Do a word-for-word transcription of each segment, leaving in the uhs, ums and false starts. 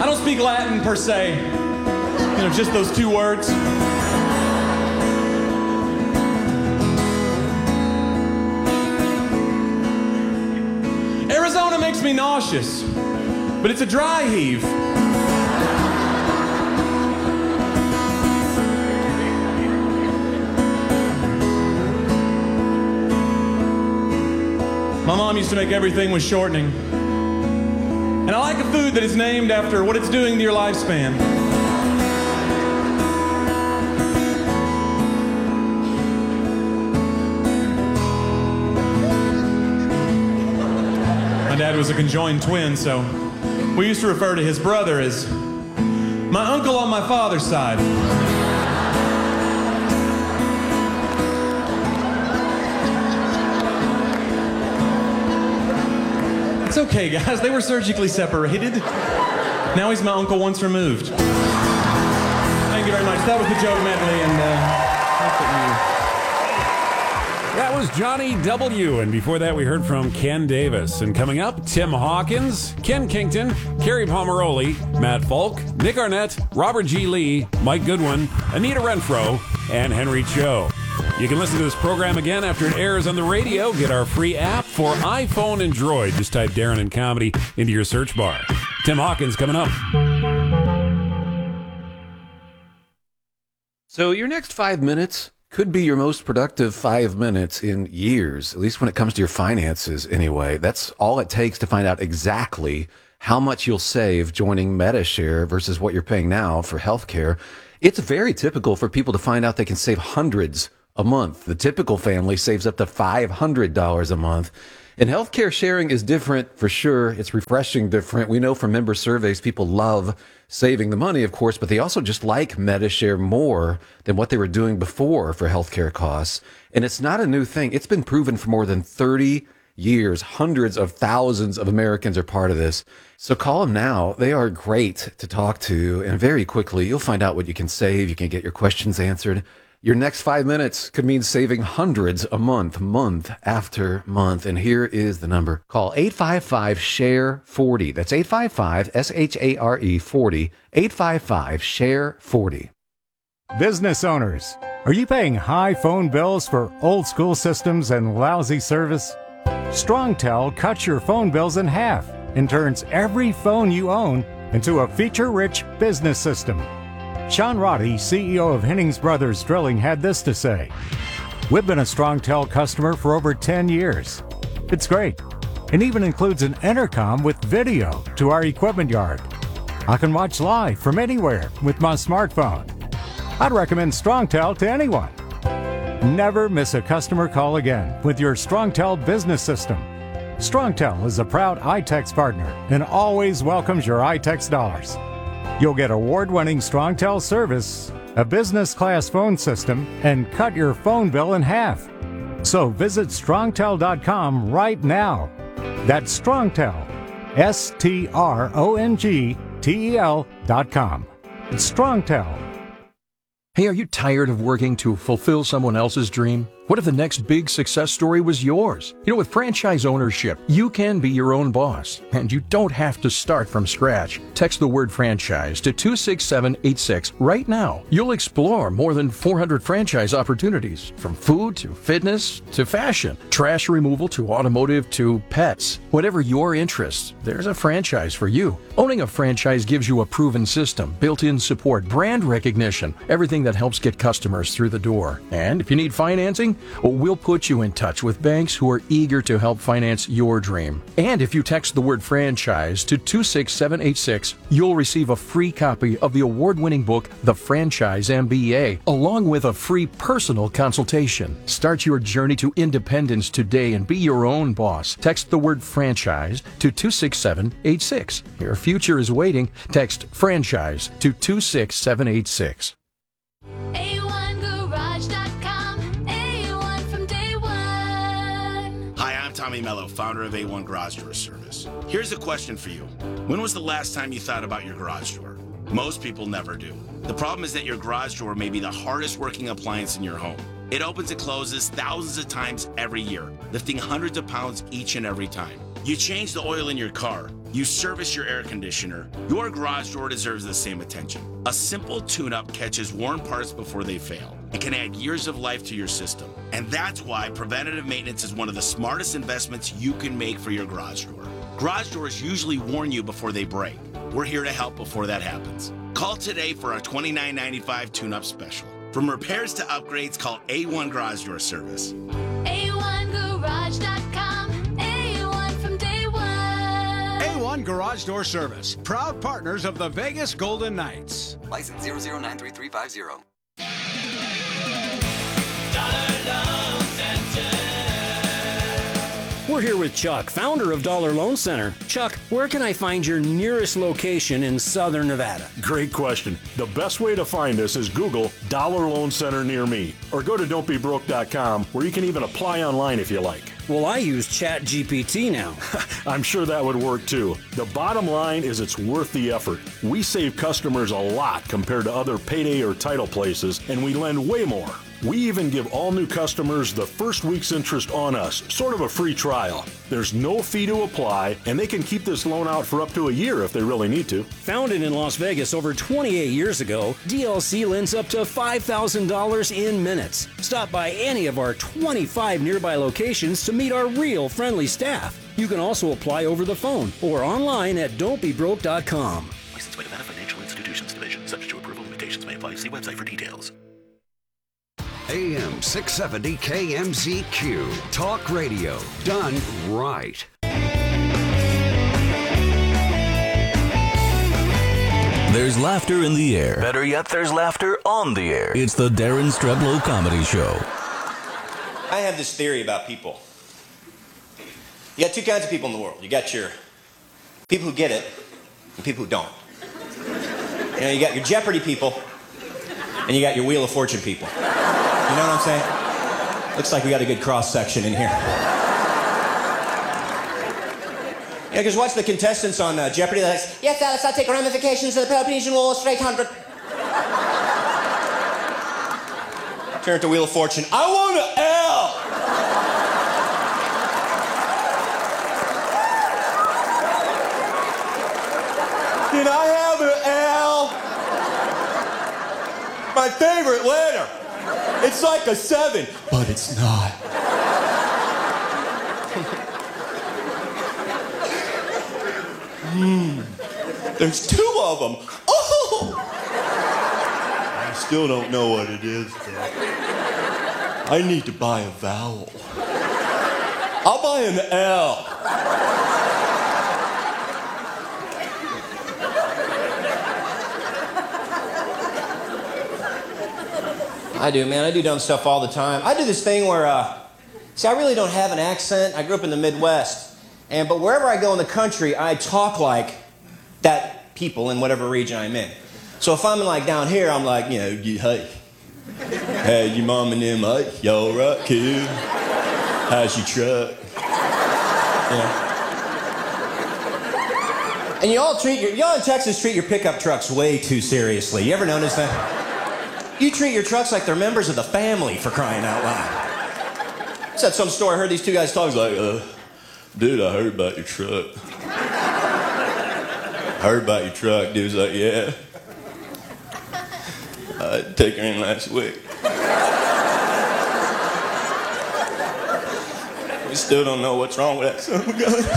I don't speak Latin per se, you know, just those two words. Arizona makes me nauseous, but it's a dry heave. My mom used to make everything with shortening. And I like a food that is named after what it's doing to your lifespan. My dad was a conjoined twin, so we used to refer to his brother as my uncle on my father's side. It's okay, guys. They were surgically separated. Now he's my uncle once removed. Thank you very much. That was the joke medley, and uh, that was Johnny W. And before that, we heard from Ken Davis. And coming up, Tim Hawkins, Ken Kington, Carrie Pomeroli, Matt Falk, Nick Arnett, Robert G. Lee, Mike Goodwin, Anita Renfro, and Henry Cho. You can listen to this program again after it airs on the radio. Get our free app for iPhone and Droid. Just type Darren and Comedy into your search bar. Tim Hawkins coming up. So your next five minutes could be your most productive five minutes in years, at least when it comes to your finances anyway. That's all it takes to find out exactly how much you'll save joining Medi-Share versus what you're paying now for healthcare. It's very typical for people to find out they can save hundreds a month. The typical family saves up to five hundred dollars a month. And healthcare sharing is different for sure. It's refreshing different. We know from member surveys, people love saving the money, of course, but they also just like Medi-Share more than what they were doing before for healthcare costs. And it's not a new thing. It's been proven for more than thirty years. Hundreds of thousands of Americans are part of this. So call them now. They are great to talk to. And very quickly, you'll find out what you can save. You can get your questions answered. Your next five minutes could mean saving hundreds a month, month after month. And here is the number. Call eight five five, S H A R E, forty. That's eight five five, S H A R E, forty. eight five five, S H A R E, forty. Business owners, are you paying high phone bills for old school systems and lousy service? StrongTel cuts your phone bills in half and turns every phone you own into a feature-rich business system. Sean Roddy, C E O of Hennings Brothers Drilling, had this to say: "We've been a StrongTel customer for over ten years. It's great, and even includes an intercom with video to our equipment yard. I can watch live from anywhere with my smartphone. I'd recommend StrongTel to anyone. Never miss a customer call again with your StrongTel business system. StrongTel is a proud iTex partner and always welcomes your iTex dollars. You'll get award-winning StrongTel service, a business-class phone system, and cut your phone bill in half. So visit strongtel dot com right now. That's StrongTel, S T R O N G T E L dot com. It's StrongTel. Hey, are you tired of working to fulfill someone else's dream? What if the next big success story was yours? You know, with franchise ownership, you can be your own boss, and you don't have to start from scratch. Text the word franchise to two six seven eight six right now. You'll explore more than four hundred franchise opportunities, from food to fitness to fashion, trash removal to automotive to pets. Whatever your interests, there's a franchise for you. Owning a franchise gives you a proven system, built-in support, brand recognition, everything that helps get customers through the door. And if you need financing, well, we'll put you in touch with banks who are eager to help finance your dream. And if you text the word franchise to two six seven eight six, you'll receive a free copy of the award-winning book, The Franchise M B A, along with a free personal consultation. Start your journey to independence today and be your own boss. Text the word franchise to two six seven eight six. Your future is waiting. Text franchise to two six seven eight six. A one garage dot com, A one from day one. Hi, I'm Tommy Mello, founder of A one Garage Door Service. Here's a question for you. When was the last time you thought about your garage door? Most people never do. The problem is that your garage door may be the hardest working appliance in your home. It opens and closes thousands of times every year, lifting hundreds of pounds each and every time. You change the oil in your car. You service your air conditioner. Your garage door deserves the same attention. A simple tune-up catches worn parts before they fail. It can add years of life to your system. And that's why preventative maintenance is one of the smartest investments you can make for your garage door. Garage doors usually warn you before they break. We're here to help before that happens. Call today for our twenty-nine ninety-five tune-up special. From repairs to upgrades, call A one Garage Door Service. A one garage dot com. A one from day one. A one Garage Door Service, proud partners of the Vegas Golden Knights. License zero zero nine three three five zero. We're here with Chuck, founder of Dollar Loan Center. Chuck, where can I find your nearest location in Southern Nevada? Great question. The best way to find us is Google Dollar Loan Center near me, or go to don't be broke dot com, where you can even apply online if you like. Well, I use Chat G P T now. I'm sure that would work too. The bottom line is it's worth the effort. We save customers a lot compared to other payday or title places, and we lend way more. We even give all new customers the first week's interest on us, sort of a free trial. There's no fee to apply, and they can keep this loan out for up to a year if they really need to. Founded in Las Vegas over twenty-eight years ago, D L C lends up to five thousand dollars in minutes. Stop by any of our twenty-five nearby locations to meet our real friendly staff. You can also apply over the phone or online at don't be broke dot com. Licensed by Nevada Financial Institutions Division. Subject to approval. Limitations may apply. See website for details. A M six seventy K M Z Q. Talk radio done right. There's laughter in the air. Better yet, there's laughter on the air. It's the Darren Streblow Comedy Show. I have this theory about people. You got two kinds of people in the world. You got your people who get it and people who don't. You know, you got your Jeopardy people and you got your Wheel of Fortune people. You know what I'm saying? Looks like we got a good cross-section in here. Yeah, because watch the contestants on uh, Jeopardy. They're like, yes, Alex, I take ramifications of the Peloponnesian War straight hundred. Turn to Wheel of Fortune. I want an L! Can I have an L? My favorite letter. It's like a seven, but it's not. Hmm. There's two of them. Oh! I still don't know what it is, though. I need to buy a vowel. I'll buy an L. I do, man. I do dumb stuff all the time. I do this thing where, uh, see, I really don't have an accent. I grew up in the Midwest. And, but wherever I go in the country, I talk like that people in whatever region I'm in. So if I'm like down here, I'm like, you know, you, hey, hey, your mom and them, hey, y'all right, kid? How's your truck? You know? And you all treat your, y'all in Texas treat your pickup trucks way too seriously. You ever notice that? You treat your trucks like they're members of the family, for crying out loud. It's at some store, I heard these two guys talking, like, uh, dude, I heard about your truck. I heard about your truck. Dude's like, yeah. I had to take her in last week. We still don't know what's wrong with that son of a gun.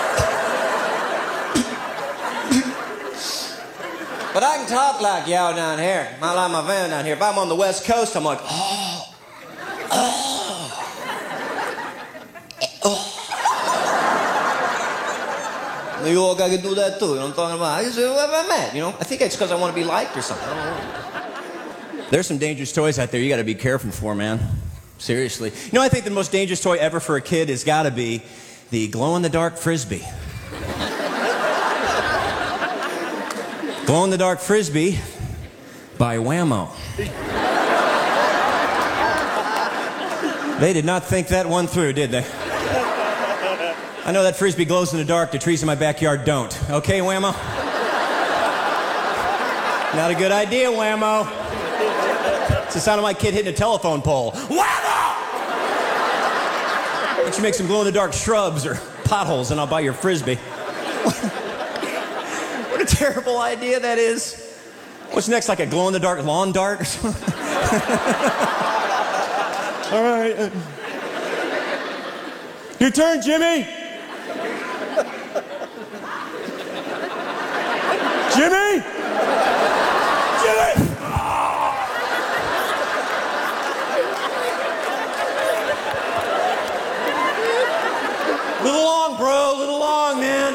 But I can talk like y'all down here. I like my van down here. If I'm on the West Coast, I'm like, oh, oh, oh. You all gotta do that too. You know what I'm talking about? I just, where I'm at, you know? I think it's because I want to be liked or something. I don't know. There's some dangerous toys out there you gotta be careful for, man. Seriously. You know, I think the most dangerous toy ever for a kid has gotta be the glow-in-the-dark Frisbee. Glow-in-the-dark Frisbee by Whammo. They did not think that one through, did they? I know that Frisbee glows in the dark. The trees in my backyard don't. Okay, Whammo? Not a good idea, Whammo. It's the sound of my kid hitting a telephone pole. Whammo! Why don't you make some glow-in-the-dark shrubs or potholes and I'll buy your Frisbee. What a terrible idea that is. What's next, like a glow-in-the-dark lawn dart or something? All right. Uh, your turn, Jimmy. Jimmy? Jimmy! Little long, bro. Little long, man.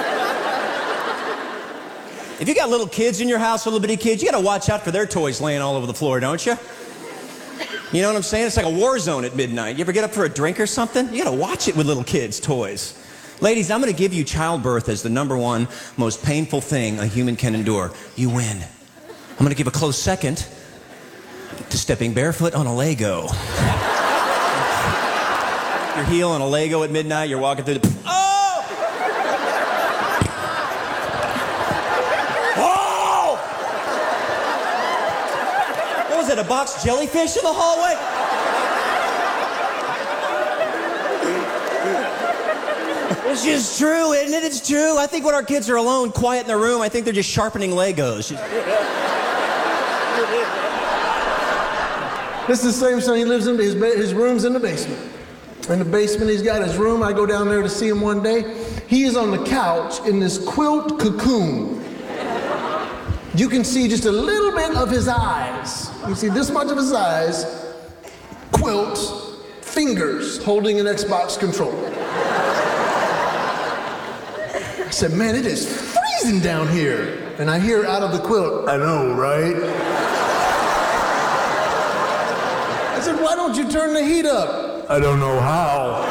If you got little kids in your house, little bitty kids, you got to watch out for their toys laying all over the floor, don't you? You know what I'm saying? It's like a war zone at midnight. You ever get up for a drink or something? You got to watch it with little kids' toys. Ladies, I'm going to give you childbirth as the number one most painful thing a human can endure. You win. I'm going to give a close second to stepping barefoot on a Lego. Your heel on a Lego at midnight, you're walking through the... Oh! Oh! What was it, a box jellyfish in the hallway? It's just true, isn't it? It's true. I think when our kids are alone, quiet in their room, I think they're just sharpening Legos. This is the same son. He lives in his, his room's in the basement. In the basement, he's got his room. I go down there to see him one day. He is on the couch in this quilt cocoon. You can see just a little bit of his eyes. You see this much of his eyes, quilt, fingers holding an Xbox controller. I said, man, it is freezing down here. And I hear out of the quilt, I know, right? I said, why don't you turn the heat up? I don't know how.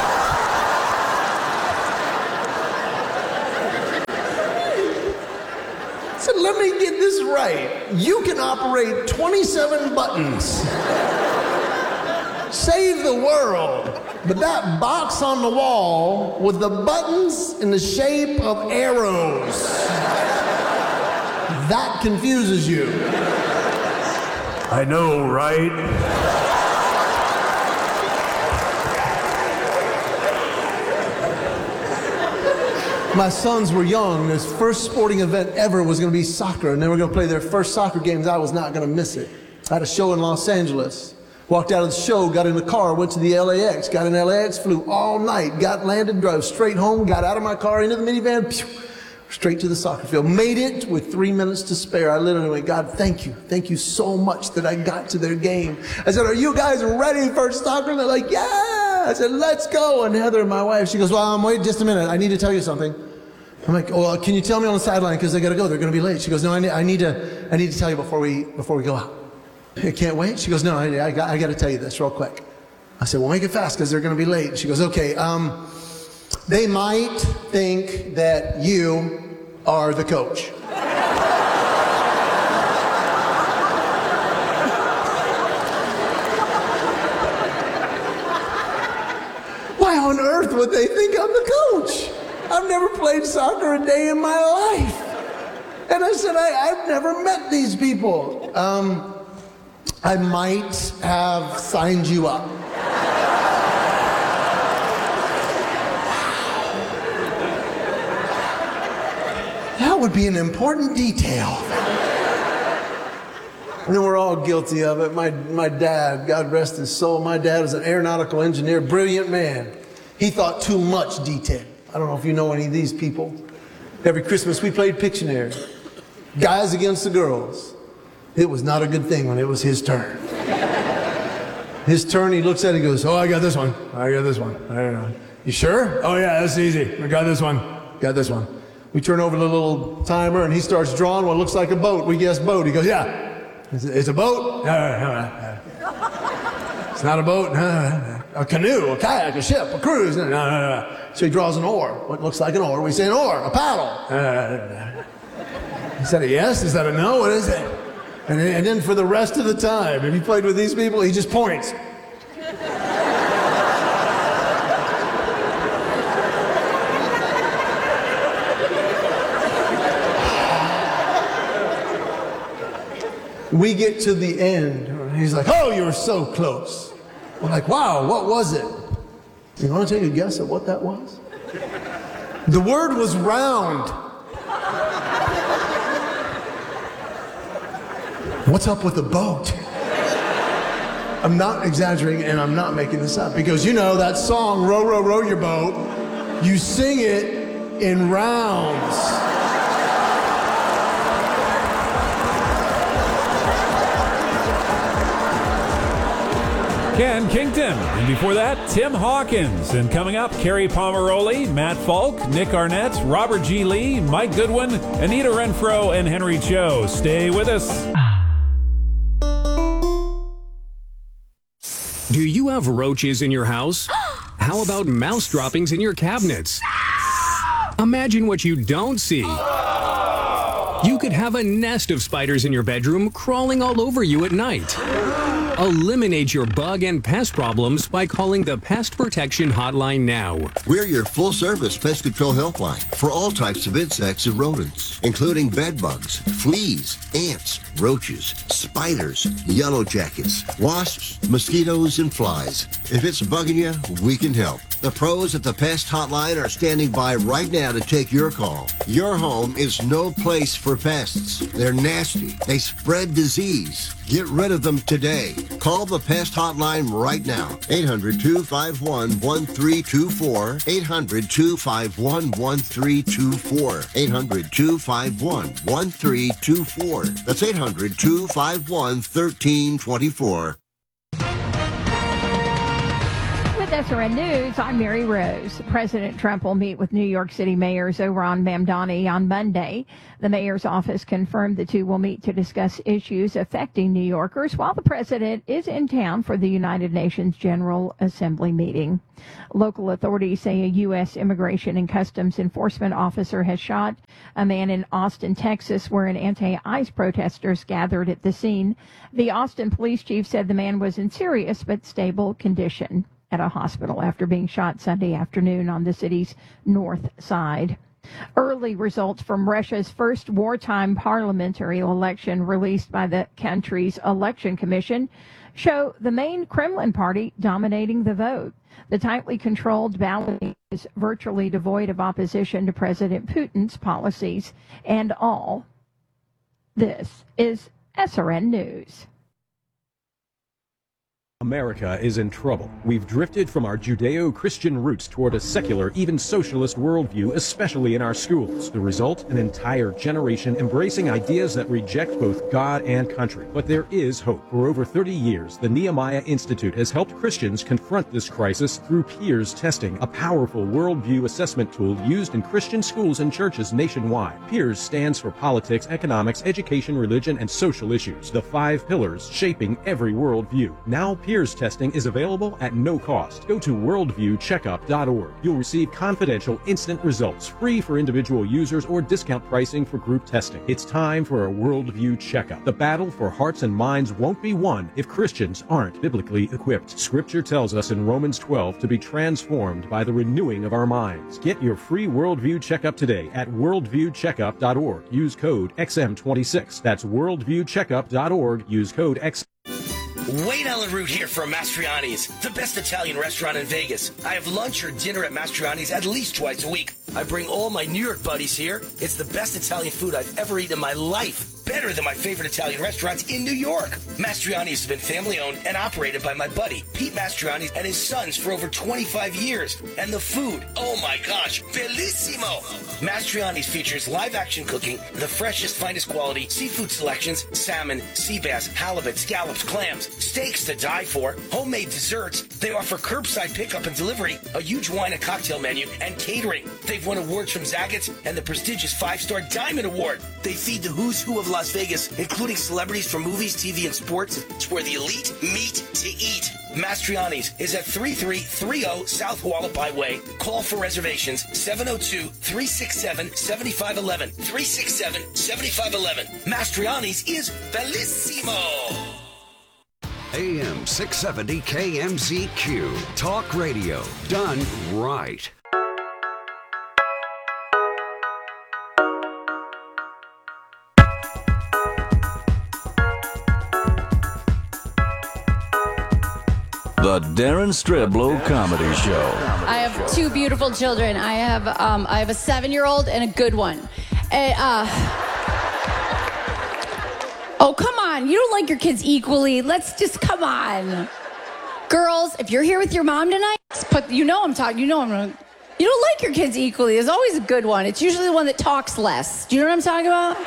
I said, let me get this right. You can operate twenty-seven buttons. Save the world. But that box on the wall with the buttons in the shape of arrows, that confuses you. I know, right? My sons were young. His first sporting event ever was going to be soccer, and they were going to play their first soccer games. I was not going to miss it. I had a show in Los Angeles. Walked out of the show, got in the car, went to the L A X, got in L A X, flew all night, got landed, drove straight home, got out of my car, into the minivan, pew, straight to the soccer field. Made it with three minutes to spare. I literally went, God, thank you. Thank you so much that I got to their game. I said, are you guys ready for soccer? And they're like, yeah. I said, let's go. And Heather, my wife, she goes, well, um, wait just a minute. I need to tell you something. I'm like, well, can you tell me on the sideline because they got to go. They're going to be late. She goes, no, I need, I need to, I need to tell you before we, before we go out. I can't wait. She goes, no, I, I, got, I got to tell you this real quick. I said, well, make it fast because they're going to be late. She goes, okay, um, they might think that you are the coach. Why on earth would they think I'm the coach? I've never played soccer a day in my life. And I said, I, I've never met these people. Um, I might have signed you up. That would be an important detail. And then we're all guilty of it. My, my dad, God rest his soul, my dad was an aeronautical engineer, brilliant man. He thought too much detail. I don't know if you know any of these people. Every Christmas we played Pictionary. Guys against the girls. It was not a good thing when it was his turn. His turn, he looks at it and goes, oh, I got this one. I got this one. I don't know. You sure? Oh, yeah, that's easy. I got this one. Got this one. We turn over the little timer, and he starts drawing what looks like a boat. We guess boat. He goes, yeah. It's a boat? It's not a boat. A canoe, a kayak, a ship, a cruise. No, no, no. So he draws an oar. What looks like an oar. We say an oar, a paddle. Is that a yes? Is that a no? What is it? And then, and then for the rest of the time, if you played with these people, he just points. We get to the end. And he's like, oh, you were so close. We're like, wow, what was it? You want to take a guess at what that was? The word was round. What's up with the boat? I'm not exaggerating and I'm not making this up because you know that song, Row, Row, Row Your Boat, you sing it in rounds. Ken Kington. And before that, Tim Hawkins. And coming up, Carrie Pomeroli, Matt Falk, Nick Arnett, Robert G. Lee, Mike Goodwin, Anita Renfro, and Henry Cho. Stay with us. Do you have roaches in your house? How about mouse droppings in your cabinets? Imagine what you don't see. You could have a nest of spiders in your bedroom crawling all over you at night. Eliminate your bug and pest problems by calling the Pest Protection Hotline now. We're your full-service pest control helpline for all types of insects and rodents, including bed bugs, fleas, ants, roaches, spiders, yellow jackets, wasps, mosquitoes, and flies. If it's bugging you, we can help. The pros at the Pest Hotline are standing by right now to take your call. Your home is no place for pests. They're nasty. They spread disease. Get rid of them today. Call the Pest Hotline right now. eight hundred, two five one, one three two four. eight hundred, two five one, one three two four. eight hundred, two five one, one three two four. That's eight hundred, two five one, one three two four. With S R N News, I'm Mary Rose. President Trump will meet with New York City Mayor Zohran Mamdani on Monday. The mayor's office confirmed the two will meet to discuss issues affecting New Yorkers while the president is in town for the United Nations General Assembly meeting. Local authorities say a U S Immigration and Customs Enforcement officer has shot a man in Austin, Texas, where an anti-ICE protesters gathered at the scene. The Austin police chief said the man was in serious but stable condition at a hospital after being shot Sunday afternoon on the city's north side. Early results from Russia's first wartime parliamentary election released by the country's election commission show the main Kremlin party dominating the vote. The tightly controlled ballot is virtually devoid of opposition to President Putin's policies. And all this is S R N News. America is in trouble. We've drifted from our Judeo-Christian roots toward a secular, even socialist worldview, especially in our schools. The result, an entire generation embracing ideas that reject both God and country. But there is hope. For over thirty years, the Nehemiah Institute has helped Christians confront this crisis through peers testing, a powerful worldview assessment tool used in Christian schools and churches nationwide. Peers stands for politics, economics, education, religion, and social issues, the five pillars shaping every worldview. Now, Peers testing is available at no cost. Go to worldview checkup dot org. You'll receive confidential, instant results, free for individual users or discount pricing for group testing. It's time for a worldview checkup. The battle for hearts and minds won't be won if Christians aren't biblically equipped. Scripture tells us in Romans twelve to be transformed by the renewing of our minds. Get your free worldview checkup today at worldview checkup dot org. Use code X M twenty-six. That's worldview checkup dot org. Use code X M. Wayne Allen Root here from Mastriani's, the best Italian restaurant in Vegas. I have lunch or dinner at Mastriani's at least twice a week. I bring all my New York buddies here. It's the best Italian food I've ever eaten in my life. Better than my favorite Italian restaurants in New York. Mastriani's has been family-owned and operated by my buddy, Pete Mastriani, and his sons for over twenty-five years. And the food, oh my gosh, bellissimo! Mastriani's features live-action cooking, the freshest, finest quality, seafood selections, salmon, sea bass, halibut, scallops, clams, steaks to die for, homemade desserts. They offer curbside pickup and delivery, a huge wine and cocktail menu, and catering. They've won awards from Zagat's and the prestigious five-star Diamond Award. They feed the who's who of Las Vegas, including celebrities from movies, T V, and sports. It's where the elite meet to eat. Mastriani's is at thirty-three thirty South Hualapai Highway. Call for reservations seven oh two, three six seven, seven five one one. three six seven, seven five one one. Mastriani's is bellissimo. A M six seventy K M Z Q. Talk radio done right. The Darren Streblow Comedy Show. I have two beautiful children. I have um, I have a seven-year-old and a good one. And, uh, oh, come on. You don't like your kids equally. Let's just, come on. Girls, if you're here with your mom tonight, but you know I'm talking, you know I'm, you don't like your kids equally. There's always a good one. It's usually the one that talks less. Do you know what I'm talking about?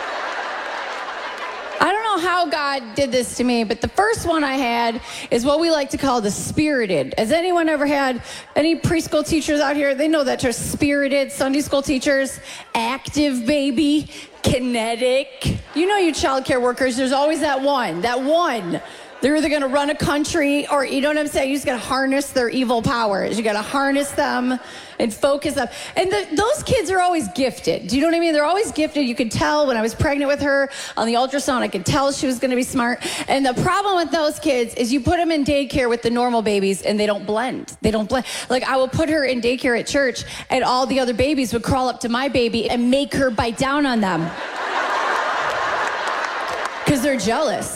I don't know how God did this to me, but the first one I had is what we like to call the spirited. Has anyone ever had any preschool teachers out here? They know that term, spirited. Sunday school teachers, active baby, kinetic. You know, you child care workers, there's always that one, that one. They're either going to run a country or, you know what I'm saying? You just got to harness their evil powers. You got to harness them and focus them. And the, those kids are always gifted. Do you know what I mean? They're always gifted. You could tell when I was pregnant with her on the ultrasound, I could tell she was going to be smart. And the problem with those kids is you put them in daycare with the normal babies and they don't blend. They don't blend. Like I will put her in daycare at church and all the other babies would crawl up to my baby and make her bite down on them. Because they're jealous.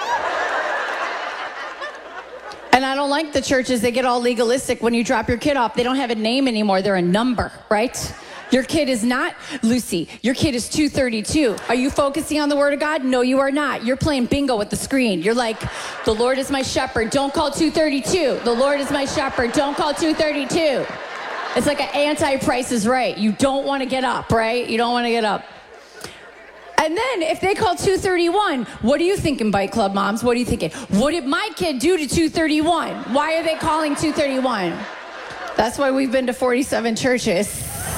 And I don't like the churches, they get all legalistic when you drop your kid off. They don't have a name anymore, they're a number, right? Your kid is not Lucy, your kid is two thirty-two. Are you focusing on the Word of God? No, you are not. You're playing bingo with the screen. You're like, the Lord is my shepherd, don't call two thirty-two. The Lord is my shepherd, don't call two thirty-two. It's like an anti-Price is Right. You don't want to get up, right? You don't want to get up. And then if they call two thirty-one, what are you thinking, Bike Club moms? What are you thinking? What did my kid do to two thirty-one? Why are they calling two thirty-one? That's why we've been to forty-seven churches.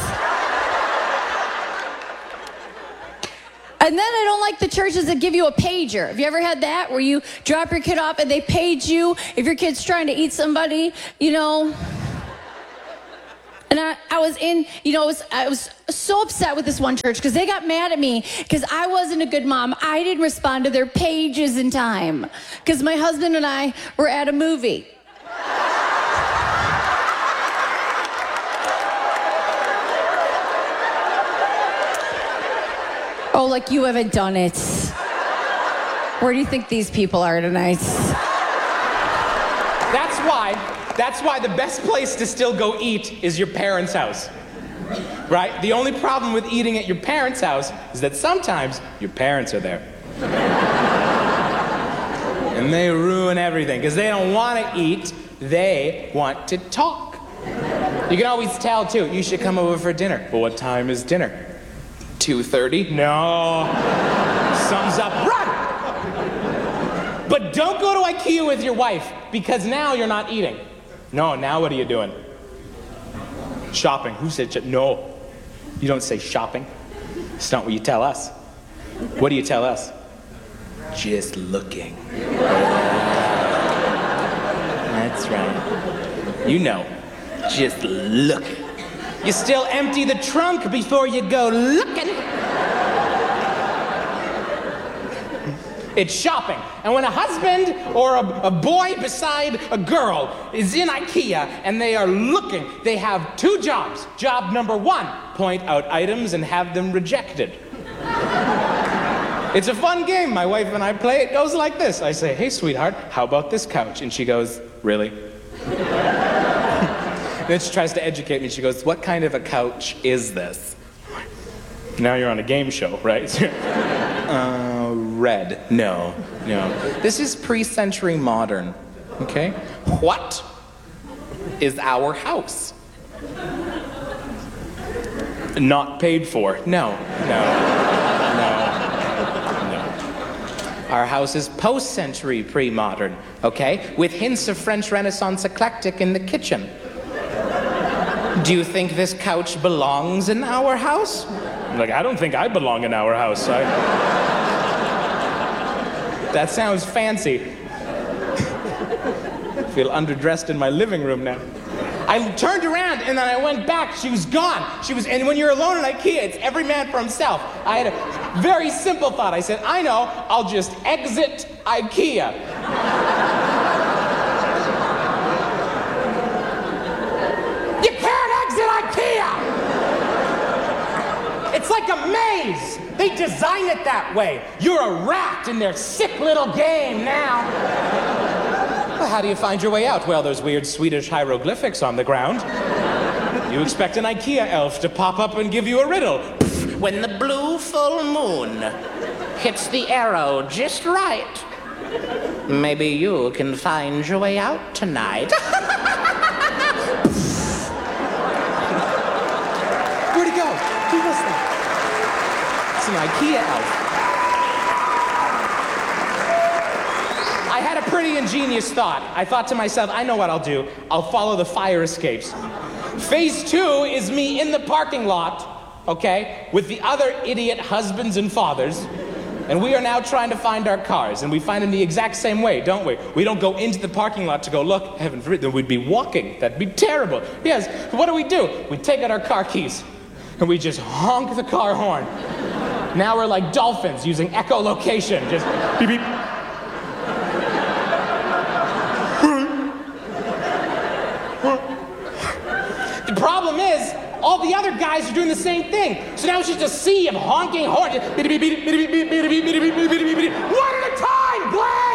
And then I don't like the churches that give you a pager. Have you ever had that where you drop your kid off and they page you if your kid's trying to eat somebody, you know? And I, I was in, you know, I was, I was so upset with this one church because they got mad at me because I wasn't a good mom. I didn't respond to their pages in time because my husband and I were at a movie. Oh, like you haven't done it. Where do you think these people are tonight? That's why. That's why the best place to still go eat is your parents' house, right? The only problem with eating at your parents' house is that sometimes your parents are there. And they ruin everything because they don't want to eat, they want to talk. You can always tell, too, you should come over for dinner. Well, what time is dinner? two thirty? No. Something's up. Run! But don't go to IKEA with your wife because now you're not eating. No, now what are you doing? Shopping. Who said sh- no? You don't say shopping. It's not what you tell us. What do you tell us? Just looking. That's right. You know, just looking. You still empty the trunk before you go looking. It's shopping. And when a husband or a, a boy beside a girl is in IKEA and they are looking, they have two jobs. Job number one, point out items and have them rejected. It's a fun game my wife and I play. It goes like this. I say, hey, sweetheart, how about this couch? And she goes, really? Then she tries to educate me. She goes, what kind of a couch is this? Now you're on a game show, right? uh, red. No, no. This is pre-century modern, okay? What is our house? Not paid for. No, no, no, no. Our house is post-century pre-modern, okay? With hints of French Renaissance eclectic in the kitchen. Do you think this couch belongs in our house? I'm like, I don't think I belong in our house. I... That sounds fancy. I feel underdressed in my living room now. I turned around and then I went back. She was gone. She was, and when you're alone in IKEA, it's every man for himself. I had a very simple thought. I said, I know, I'll just exit IKEA. You can't exit IKEA! It's like a maze. They design it that way. You're a rat in their sick little game now. Well, how do you find your way out? Well, there's weird Swedish hieroglyphics on the ground. You expect an IKEA elf to pop up and give you a riddle. When the blue full moon hits the arrow just right, maybe you can find your way out tonight. Where'd he go? Who was that? It's an IKEA elf. I had a pretty ingenious thought. I thought to myself, I know what I'll do. I'll follow the fire escapes. Phase two is me in the parking lot, okay, with the other idiot husbands and fathers. And we are now trying to find our cars, and we find them the exact same way, don't we? We don't go into the parking lot to go, look, heaven forbid, then we'd be walking. That'd be terrible. Yes, what do we do? We take out our car keys, and we just honk the car horn. Now we're like dolphins using echolocation, just beep, beep. The problem is, all the other guys are doing the same thing. So now it's just a sea of honking horns. One at a time, Glenn!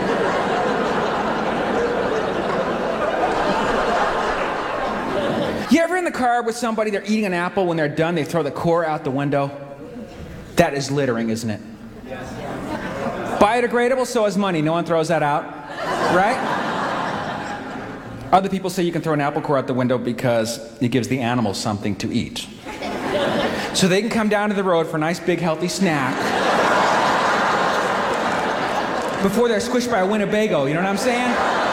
You ever in the car with somebody, they're eating an apple, when they're done, they throw the core out the window? That is littering, isn't it? Biodegradable, so is money. No one throws that out, right? Other people say you can throw an apple core out the window because it gives the animals something to eat. So they can come down to the road for a nice big healthy snack before they're squished by a Winnebago, you know what I'm saying?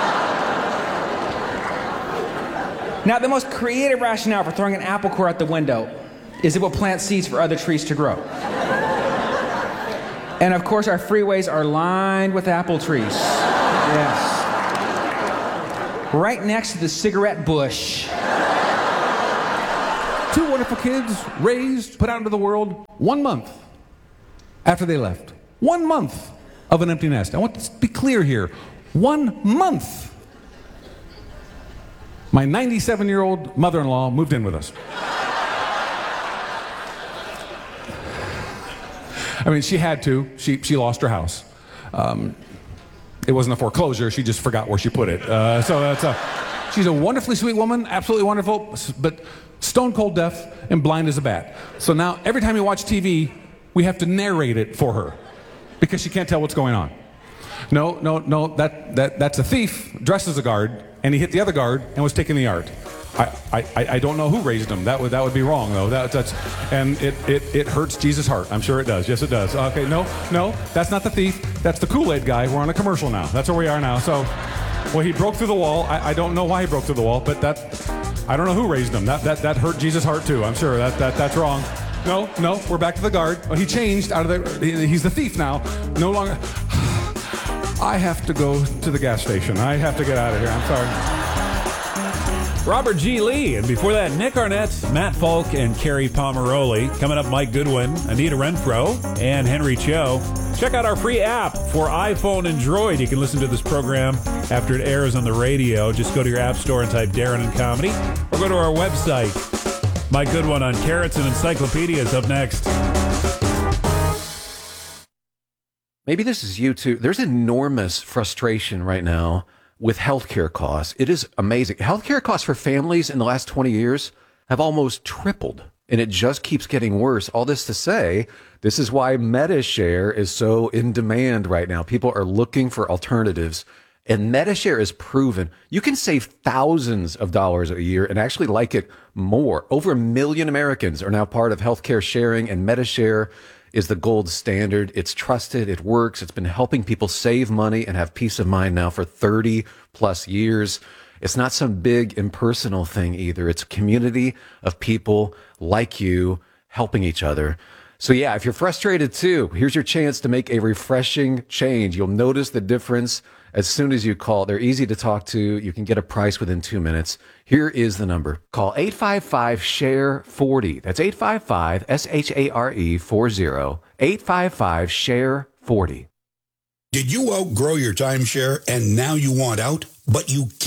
Now, the most creative rationale for throwing an apple core out the window is it will plant seeds for other trees to grow. And of course, our freeways are lined with apple trees. Yes. Right next to the cigarette bush. Two wonderful kids, raised, put out into the world one month after they left. One month of an empty nest. I want to be clear here. One month. My ninety-seven-year-old mother-in-law moved in with us. I mean, she had to. She, she lost her house. Um, It wasn't a foreclosure, she just forgot where she put it. Uh, so that's a, she's a wonderfully sweet woman, absolutely wonderful, but stone cold deaf and blind as a bat. So now every time we watch T V, we have to narrate it for her because she can't tell what's going on. No, no, no, that, that, that's a thief dressed as a guard, and he hit the other guard and was taking the art. I, I, I don't know who raised him. That would that would be wrong though. That, that's and it, it, it hurts Jesus' heart. I'm sure it does. Yes, it does. Okay, no, no, that's not the thief. That's the Kool-Aid guy. We're on a commercial now. That's where we are now. So, well, he broke through the wall. I, I don't know why he broke through the wall, but that I don't know who raised him. That that that hurt Jesus' heart too. I'm sure that that that's wrong. No, no, we're back to the guard. Oh, he changed out of the. He's the thief now. No longer. I have to go to the gas station. I have to get out of here. I'm sorry. Robert G. Lee, and before that, Nick Arnett, Matt Falk, and Carrie Pomeroli. Coming up, Mike Goodwin, Anita Renfro, and Henry Cho. Check out our free app for iPhone and Droid. You can listen to this program after it airs on the radio. Just go to your app store and type Darren and Comedy, or go to our website. Mike Goodwin on Carrots and Encyclopedias up next. Maybe this is you too. There's enormous frustration right now with healthcare costs. It is amazing. Healthcare costs for families in the last twenty years have almost tripled, and it just keeps getting worse. All this to say, this is why MediShare is so in demand right now. People are looking for alternatives, and MediShare is proven. You can save thousands of dollars a year and actually like it more. Over a million Americans are now part of healthcare sharing, and MediShare is the gold standard. It's trusted. It works. It's been helping people save money and have peace of mind now for thirty plus years. It's not some big impersonal thing either. It's a community of people like you helping each other. So yeah, if you're frustrated too, here's your chance to make a refreshing change. You'll notice the difference as soon as you call. They're easy to talk to. You can get a price within two minutes. Here is the number. Call eight five five, S H A R E, forty. That's eight five five, S H A R E, forty. eight five five, S H A R E, forty. Did you outgrow your timeshare and now you want out, but you can't?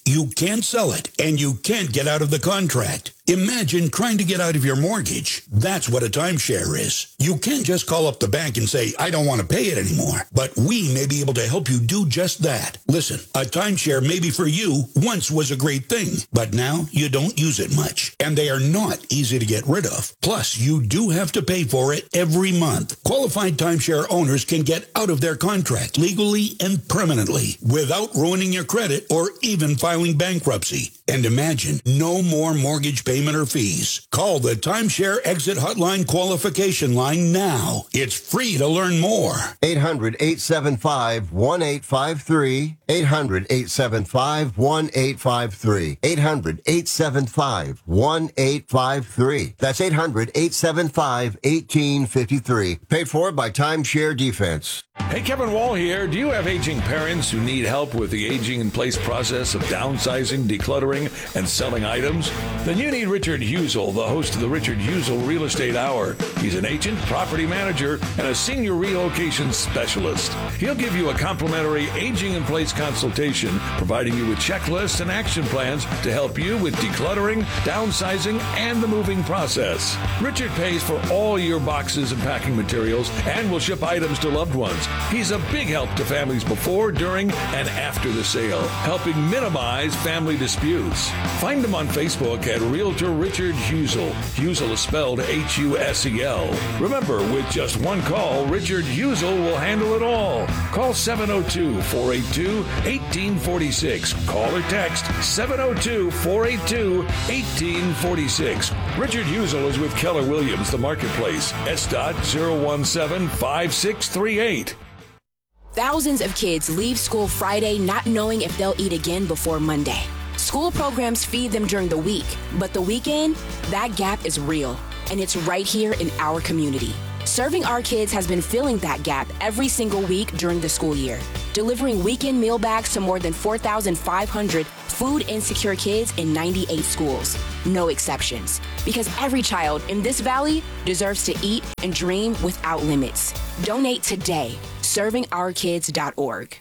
You can't sell it, and you can't get out of the contract. Imagine trying to get out of your mortgage. That's what a timeshare is. You can't just call up the bank and say, I don't want to pay it anymore. But we may be able to help you do just that. Listen, a timeshare maybe for you once was a great thing, but now you don't use it much. And they are not easy to get rid of. Plus, you do have to pay for it every month. Qualified timeshare owners can get out of their contract legally and permanently without ruining your credit or even filing bankruptcy. And imagine, no more mortgage payment or fees. Call the Timeshare Exit Hotline qualification line now. It's free to learn more. eight hundred, eight seven five, one eight five three. eight hundred, eight seven five, one eight five three. eight hundred, eight seven five, one eight five three. That's eight hundred, eight seven five, one eight five three. Paid for by Timeshare Defense. Hey, Kevin Wall here. Do you have aging parents who need help with the aging in place process of downsizing, decluttering, and selling items? Then you need Richard Husel, the host of the Richard Husel Real Estate Hour. He's an agent, property manager, and a senior relocation specialist. He'll give you a complimentary aging in place consultation, providing you with checklists and action plans to help you with decluttering, downsizing, and the moving process. Richard pays for all your boxes and packing materials and will ship items to loved ones. He's a big help to families before, during, and after the sale, helping minimize family disputes. Find him on Facebook at Realtor Richard Husel. Husel is spelled H U S E L. Remember, with just one call, Richard Husel will handle it all. Call seven oh two, four eight two, one eight four six. Call or text seven oh two, four eight two, one eight four six. Richard Husel is with Keller Williams, the marketplace. S dot zero one seven five six three eight. Thousands of kids leave school Friday not knowing if they'll eat again before Monday. School programs feed them during the week, but the weekend, that gap is real, and it's right here in our community. Serving Our Kids has been filling that gap every single week during the school year, delivering weekend meal bags to more than four thousand five hundred food insecure kids in ninety-eight schools. No exceptions, because every child in this valley deserves to eat and dream without limits. Donate today. serving our kids dot org.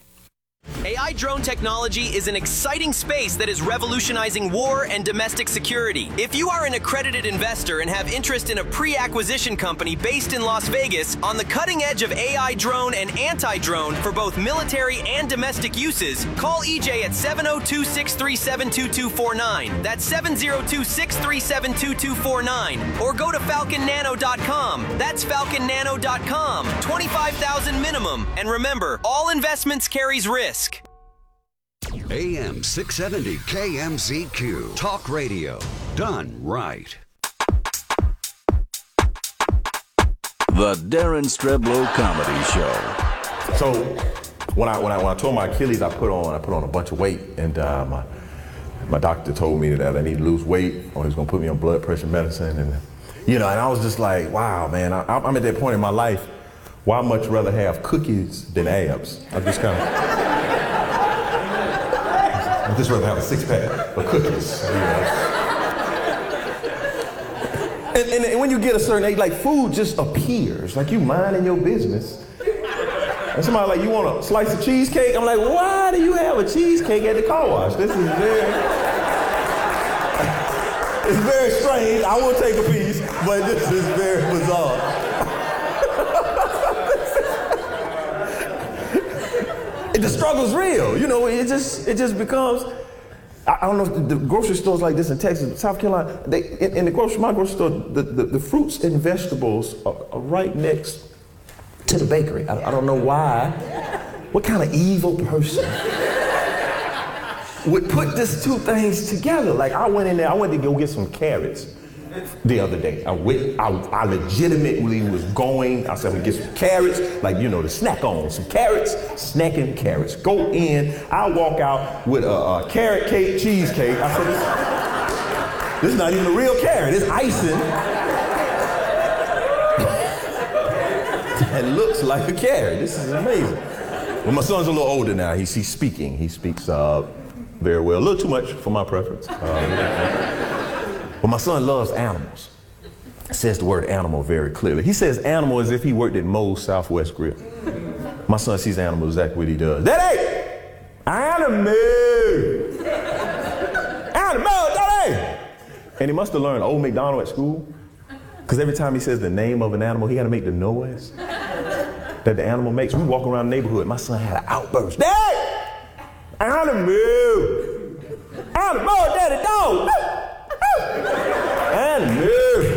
A I drone technology is an exciting space that is revolutionizing war and domestic security. If you are an accredited investor and have interest in a pre-acquisition company based in Las Vegas on the cutting edge of A I drone and anti-drone for both military and domestic uses, call E J at seven oh two, six three seven, two two four nine. That's seven oh two, six three seven, two two four nine. Or go to falcon nano dot com. That's falcon nano dot com. twenty-five thousand dollars minimum. And remember, all investments carries risk. A M six seventy K M Z Q. Talk radio. Done right. The Darren Streblow Comedy Show. So when I when I when I tore my Achilles, I put on I put on a bunch of weight, and uh, my my doctor told me that I need to lose weight, or he was gonna put me on blood pressure medicine, and you know, and I was just like, wow, man, I, I'm at that point in my life where I'd much rather have cookies than abs. I just kind of. I'd just rather have a six-pack of cookies, you know. And, and, and when you get a certain age, like food just appears, like you minding your business. And somebody like, you want a slice of cheesecake? I'm like, why do you have a cheesecake at the car wash? This is very, it's very strange. I will take a piece, but this is very bizarre. The struggle's real, you know. It just it just becomes. I, I don't know if the, the grocery stores like this in Texas, South Carolina. They in, in the grocery my grocery store, the, the, the fruits and vegetables are, are right next to the bakery. I, I don't know why. What kind of evil person would put these two things together? Like I went in there, I went to go get some carrots the other day. I went, I, I legitimately was going, I said, I'm gonna get some carrots, like, you know, to snack on, some carrots, snacking carrots. Go in, I walk out with a, a carrot cake, cheesecake. I said, this, this is not even a real carrot, it's icing. And looks like a carrot. This is amazing. Well, my son's a little older now, he's, he's speaking. He speaks uh, very well, a little too much for my preference. Uh, But my son loves animals. Says the word animal very clearly. He says animal as if he worked at Moe's Southwest Grill. My son sees animals exactly what he does. Daddy! Animal! animal, Daddy! And he must have learned Old MacDonald at school, because every time he says the name of an animal, he got to make the noise that the animal makes. We walk around the neighborhood, my son had an outburst. Dad! Animal! Animal, Daddy, dog! Animal!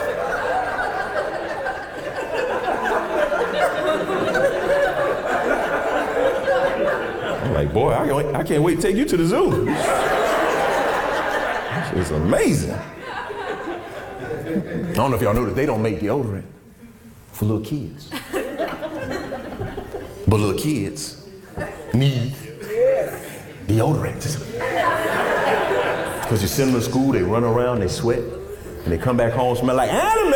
I'm like, boy, I can't, I can't wait to take you to the zoo. It's amazing. I don't know if y'all know that they don't make deodorant for little kids. But little kids need deodorant. Because you send them to school, they run around, they sweat, and they come back home smell like animal!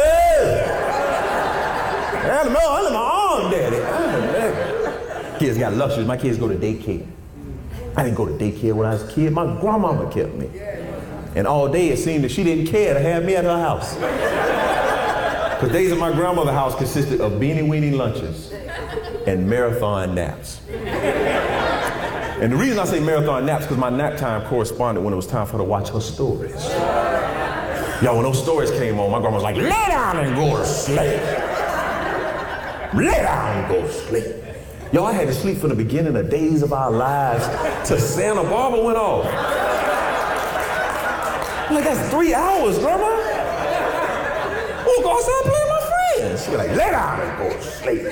Animal under my arm, Daddy. Animal. Kids got luxuries. My kids go to daycare. I didn't go to daycare when I was a kid. My grandmama kept me. And all day it seemed that she didn't care to have me at her house. The days at my grandmother's house consisted of beanie weenie lunches and marathon naps. And the reason I say marathon naps because my nap time corresponded when it was time for her to watch her stories. Y'all, when those stories came on, my grandma was like, lay down and go to sleep. Lay down and go to sleep. Y'all, I had to sleep from the beginning of Days of Our Lives till Santa Barbara went off. I'm like, that's three hours, Grandma. Oh, go outside and play with my friends. She was like, lay down and go to sleep.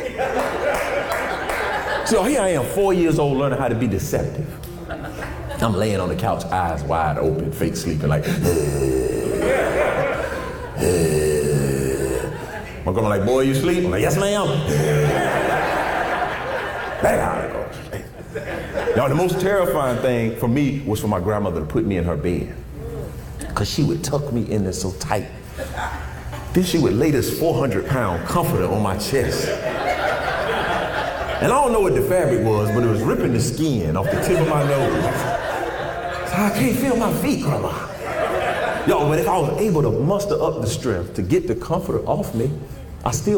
So here I am, four years old, learning how to be deceptive. I'm laying on the couch, eyes wide open, fake sleeping, like, my grandma like, boy, you sleep? I'm like, yes, ma'am. Lay down and go to sleep. Y'all, the most terrifying thing for me was for my grandmother to put me in her bed. Because she would tuck me in there so tight. Then she would lay this four hundred pound comforter on my chest. And I don't know what the fabric was, but it was ripping the skin off the tip of my nose. So I can't feel my feet, Grandma. Yo, but if I was able to muster up the strength to get the comforter off me, I still